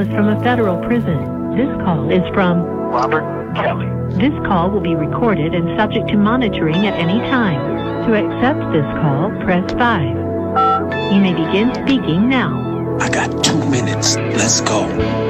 is from a federal prison. This call is from Robert Kelly. This call will be recorded and subject to monitoring at any time. To accept this call, press 5. You may begin speaking now. I got 2 minutes. Let's go.